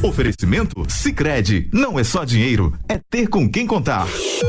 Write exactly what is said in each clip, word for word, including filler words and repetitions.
Oferecimento Sicredi, não é só dinheiro, é ter com quem contar.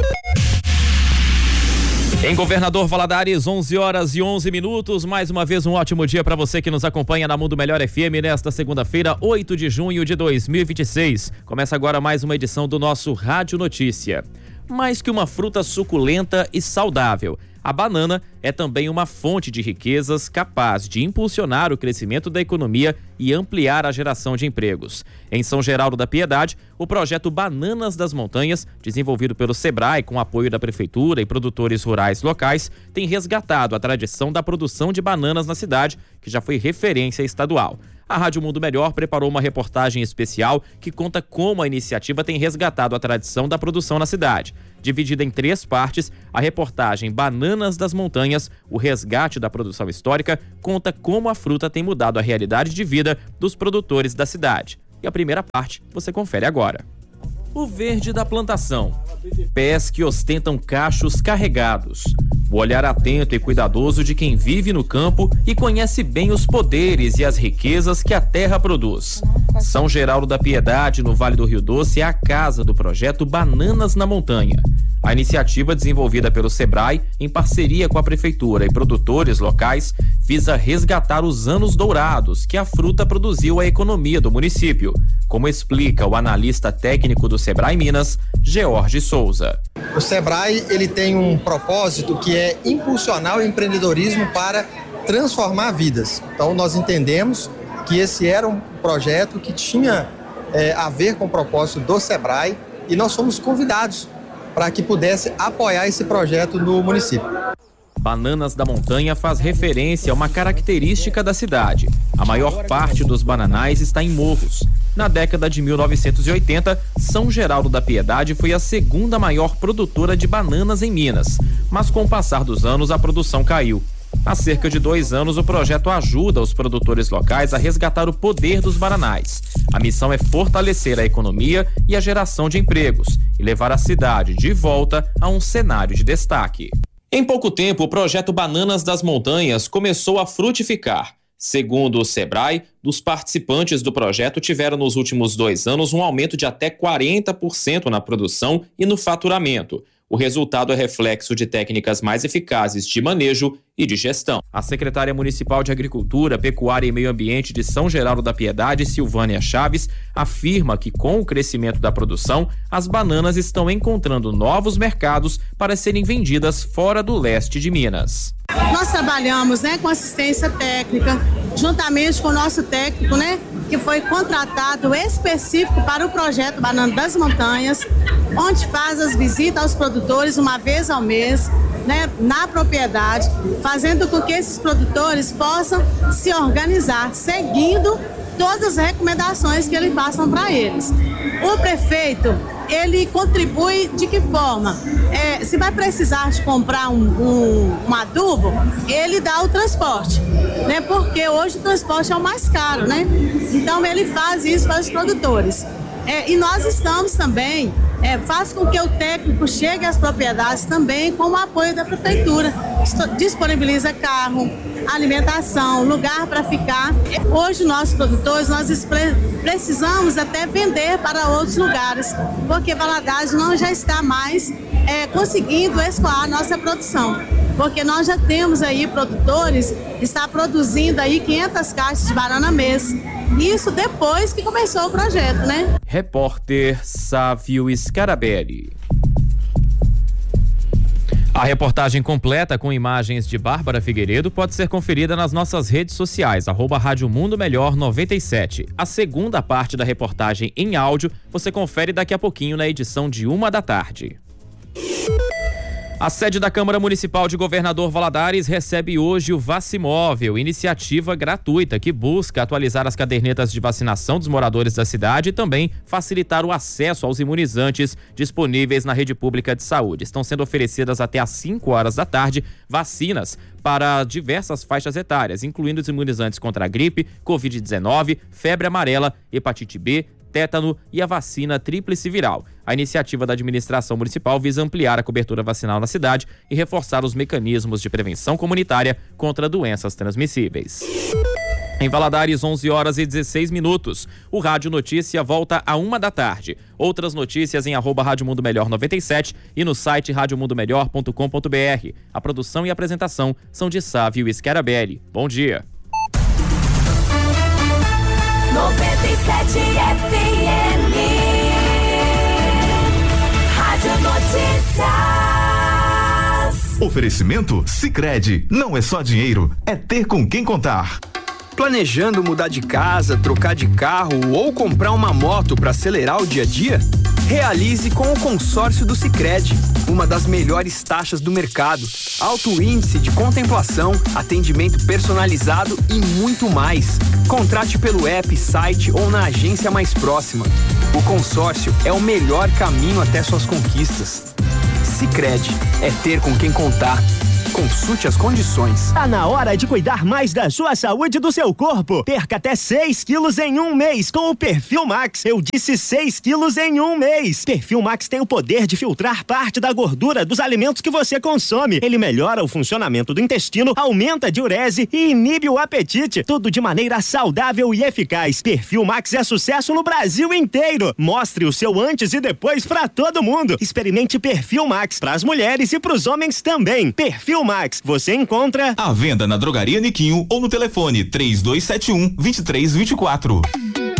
Em Governador Valadares, onze horas e onze minutos, mais uma vez um ótimo dia para você que nos acompanha na Mundo Melhor F M nesta segunda-feira, oito de junho de dois mil e vinte e seis. Começa agora mais uma edição do nosso Rádio Notícia. Mais que uma fruta suculenta e saudável, a banana é também uma fonte de riquezas capaz de impulsionar o crescimento da economia e ampliar a geração de empregos. Em São Geraldo da Piedade, o projeto Bananas das Montanhas, desenvolvido pelo Sebrae com apoio da Prefeitura e produtores rurais locais, tem resgatado a tradição da produção de bananas na cidade, que já foi referência estadual. A Rádio Mundo Melhor preparou uma reportagem especial que conta como a iniciativa tem resgatado a tradição da produção na cidade. Dividida em três partes, a reportagem Bananas das Montanhas, o resgate da produção histórica, conta como a fruta tem mudado a realidade de vida dos produtores da cidade. E a primeira parte você confere agora. O verde da plantação. Pés que ostentam cachos carregados. O olhar atento e cuidadoso de quem vive no campo e conhece bem os poderes e as riquezas que a terra produz. São Geraldo da Piedade, no Vale do Rio Doce, é a casa do projeto Bananas na Montanha. A iniciativa, desenvolvida pelo Sebrae, em parceria com a Prefeitura e produtores locais, visa resgatar os anos dourados que a fruta produziu à economia do município, como explica o analista técnico do Sebrae Minas, George Souza. O Sebrae ele tem um propósito que é impulsionar o empreendedorismo para transformar vidas. Então nós entendemos que esse era um projeto que tinha é, a ver com o propósito do Sebrae e nós fomos convidados para que pudesse apoiar esse projeto no município. Bananas da Montanha faz referência a uma característica da cidade. A maior parte dos bananais está em morros. Na década de mil novecentos e oitenta, São Geraldo da Piedade foi a segunda maior produtora de bananas em Minas, mas com o passar dos anos a produção caiu. Há cerca de dois anos, o projeto ajuda os produtores locais a resgatar o poder dos bananais. A missão é fortalecer a economia e a geração de empregos e levar a cidade de volta a um cenário de destaque. Em pouco tempo, o projeto Bananas das Montanhas começou a frutificar. Segundo o Sebrae, os participantes do projeto tiveram nos últimos dois anos um aumento de até quarenta por cento na produção e no faturamento. O resultado é reflexo de técnicas mais eficazes de manejo e de gestão. A secretária municipal de Agricultura, Pecuária e Meio Ambiente de São Geraldo da Piedade, Silvânia Chaves, afirma que com o crescimento da produção, as bananas estão encontrando novos mercados para serem vendidas fora do leste de Minas. Nós trabalhamos, né, com assistência técnica, juntamente com o nosso técnico, né, que foi contratado específico para o projeto Banana das Montanhas, onde faz as visitas aos produtores uma vez ao mês, né, na propriedade, fazendo com que esses produtores possam se organizar, seguindo todas as recomendações que eles passam para eles. O prefeito, ele contribui de que forma? É, se vai precisar de comprar um, um, um adubo, ele dá o transporte, né? Porque hoje o transporte é o mais caro, né? Então ele faz isso para os produtores. É, e nós estamos também, é, faz com que o técnico chegue às propriedades também com o apoio da prefeitura. Disponibiliza carro, alimentação, lugar para ficar. Hoje, nossos produtores, nós precisamos até vender para outros lugares, porque Valadares não já está mais é, conseguindo escoar a nossa produção. Porque nós já temos aí produtores que estão produzindo aí quinhentas caixas de banana mês. Isso depois que começou o projeto, né? Repórter Sávio Scarabelli. A reportagem completa com imagens de Bárbara Figueiredo pode ser conferida nas nossas redes sociais, arroba Rádio Mundo Melhor noventa e sete. A segunda parte da reportagem em áudio você confere daqui a pouquinho na edição de uma da tarde. A sede da Câmara Municipal de Governador Valadares recebe hoje o Vacimóvel, iniciativa gratuita que busca atualizar as cadernetas de vacinação dos moradores da cidade e também facilitar o acesso aos imunizantes disponíveis na rede pública de saúde. Estão sendo oferecidas até às cinco horas da tarde vacinas para diversas faixas etárias, incluindo os imunizantes contra a gripe, covid dezenove, febre amarela, hepatite B, tétano e a vacina tríplice viral. A iniciativa da administração municipal visa ampliar a cobertura vacinal na cidade e reforçar os mecanismos de prevenção comunitária contra doenças transmissíveis. Em Valadares, onze horas e dezesseis minutos. O Rádio Notícia volta a uma da tarde. Outras notícias em arroba Rádio Mundo Melhor noventa e sete e no site rádio mundo melhor ponto com ponto br. A produção e apresentação são de Sávio Scarabelli. Bom dia. noventa e sete F M Rádio Notícias. Oferecimento Sicredi. Não é só dinheiro, é ter com quem contar. Planejando mudar de casa, trocar de carro ou comprar uma moto para acelerar o dia a dia? Realize com o consórcio do Sicredi, uma das melhores taxas do mercado, alto índice de contemplação, atendimento personalizado e muito mais. Contrate pelo app, site ou na agência mais próxima. O consórcio é o melhor caminho até suas conquistas. Sicredi, é ter com quem contar. Consulte as condições. Tá na hora de cuidar mais da sua saúde e do seu corpo. Perca até seis quilos em um mês com o Perfil Max. Eu disse seis quilos em um mês. Perfil Max tem o poder de filtrar parte da gordura dos alimentos que você consome. Ele melhora o funcionamento do intestino, aumenta a diurese e inibe o apetite. Tudo de maneira saudável e eficaz. Perfil Max é sucesso no Brasil inteiro. Mostre o seu antes e depois pra todo mundo. Experimente Perfil Max pras mulheres e pros homens também. Perfil Max, você encontra à venda na Drogaria Niquinho ou no telefone três dois sete um, dois três dois quatro.